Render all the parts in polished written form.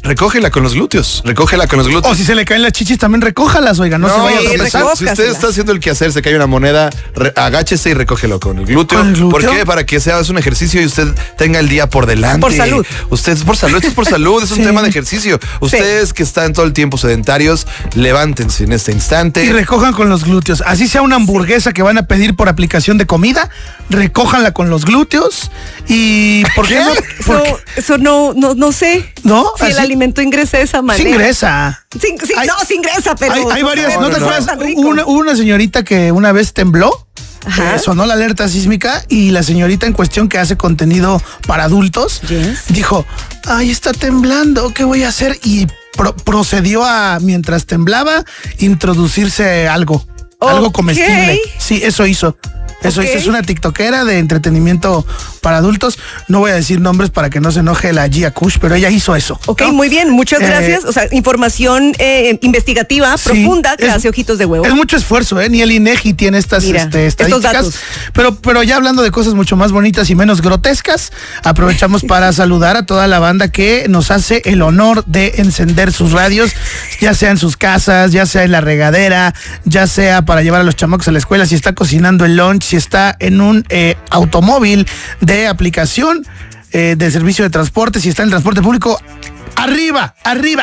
recógela con los glúteos. O si se le caen las chichis, también recójalas, oiga, no se vaya a tropezar. Si usted está haciendo el quehacer, se cae una moneda, agáchese y recógelo con el glúteo. ¿Por qué? Para que sea un ejercicio y usted tenga el día por delante. Por salud. Esto es por salud, es un tema de ejercicio. Ustedes que están todo el tiempo sedentarios, levántense en este instante. Y recojan con los glúteos. Así sea una hamburguesa que van a pedir por aplicación de comida, recójanla con los glúteos. ¿Y por qué no? Eso no sé. ¿No? Si el alimento ingresa de esa manera. Sí ingresa. Sí ingresa, pero... Hay varias, ¿no te acuerdas? Hubo Una señorita que una vez tembló. Sonó la alerta sísmica y la señorita en cuestión, que hace contenido para adultos, dijo, ay, está temblando, ¿qué voy a hacer? Y procedió a, mientras temblaba, introducirse algo comestible. Sí, eso hizo. Es una tiktokera de entretenimiento para adultos. No voy a decir nombres para que no se enoje la Gia Kush, pero ella hizo eso. Ok, ¿no? muy bien, muchas gracias. O sea, información investigativa, profunda, que hace ojitos de huevo. Es mucho esfuerzo, ni el INEGI tiene estas estadísticas. Pero ya hablando de cosas mucho más bonitas y menos grotescas, aprovechamos para saludar a toda la banda que nos hace el honor de encender sus radios, ya sea en sus casas, ya sea en la regadera, ya sea para llevar a los chamacos a la escuela, si está cocinando el lunch, si está en un automóvil de aplicación de servicio de transporte, si está en el transporte público, arriba.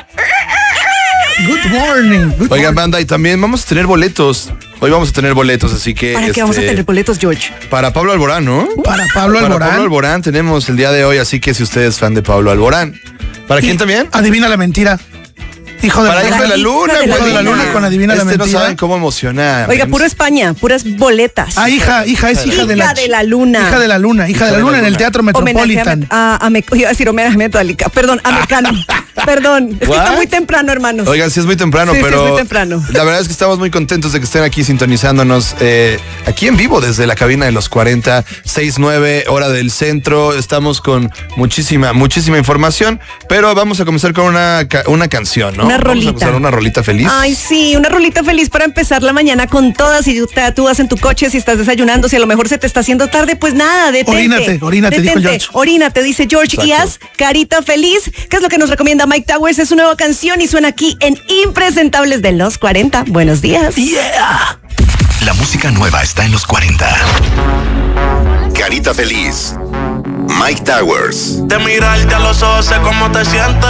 Good morning. Oigan, banda, y también vamos a tener boletos. Hoy vamos a tener boletos, así que... ¿Para qué vamos a tener boletos, George? Para Pablo Alborán, ¿no? Para Pablo Alborán tenemos el día de hoy, así que si usted es fan de Pablo Alborán. ¿Para quién también? Adivina la mentira. Hijo de la luna, con Adivina la Mentira. No saben cómo emocionar. Oiga, puro España, puras boletas. Hija de la luna. Hija de la luna en el Teatro Metropolitan. Iba a decir homenaje a Metallica. Perdón, a Mecano. Perdón, es que está muy temprano, hermanos. Oigan, sí es muy temprano, pero sí es muy temprano. La verdad es que estamos muy contentos de que estén aquí sintonizándonos aquí en vivo desde la cabina de los 40, 6-9, hora del centro. Estamos con muchísima información, pero vamos a comenzar con una canción, ¿no? Rolita. Vamos a usar una rolita feliz. Ay, sí, una rolita feliz para empezar la mañana con todas. Si tú vas en tu coche, si estás desayunando, si a lo mejor se te está haciendo tarde, pues nada, detente. Orínate, dijo George. Orínate, dice George. Exacto. Y haz carita feliz, que es lo que nos recomienda Mike Towers. Es su nueva canción y suena aquí en Impresentables de los 40. Buenos días. Yeah. La música nueva está en los 40. Carita feliz. Mike Towers. De mirarte a los ojos sé cómo te sientes.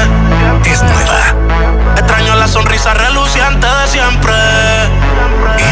Es nueva. Extraño la sonrisa reluciente de siempre.